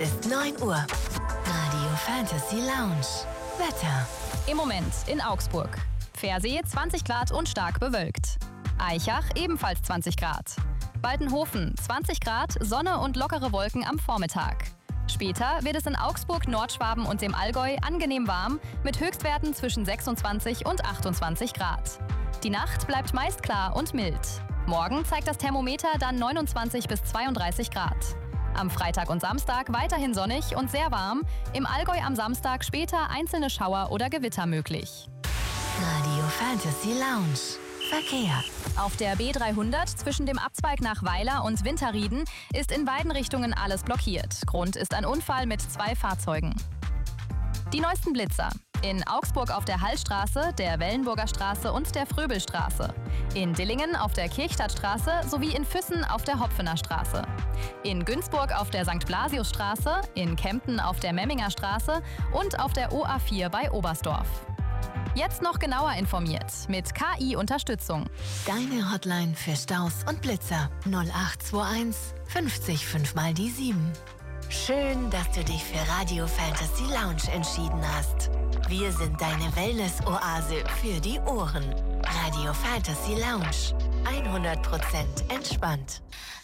ist 9 Uhr. Radio Fantasy Lounge. Wetter. Im Moment in Augsburg. Pfersee 20 Grad und stark bewölkt. Aichach ebenfalls 20 Grad. Waldenhofen 20 Grad, Sonne und lockere Wolken am Vormittag. Später wird es in Augsburg, Nordschwaben und dem Allgäu angenehm warm mit Höchstwerten zwischen 26 und 28 Grad. Die Nacht bleibt meist klar und mild. Morgen zeigt das Thermometer dann 29 bis 32 Grad. Am Freitag und Samstag weiterhin sonnig und sehr warm. Im Allgäu am Samstag später einzelne Schauer oder Gewitter möglich. Radio Fantasy Lounge. Verkehr. Auf der B300 zwischen dem Abzweig nach Weiler und Winterrieden ist in beiden Richtungen alles blockiert. Grund ist ein Unfall mit 2 Fahrzeugen. Die neuesten Blitzer. In Augsburg auf der Hallstraße, der Wellenburger Straße und der Fröbelstraße. In Dillingen auf der Kirchstadtstraße sowie in Füssen auf der Hopfener Straße. In Günzburg auf der St. Blasiusstraße, in Kempten auf der Memminger Straße und auf der OA4 bei Oberstdorf. Jetzt noch genauer informiert mit KI-Unterstützung. Deine Hotline für Staus und Blitzer 0821 50 5 mal die 7. Schön, dass du dich für Radio Fantasy Lounge entschieden hast. Wir sind deine Wellness-Oase für die Ohren. Radio Fantasy Lounge. 100% entspannt.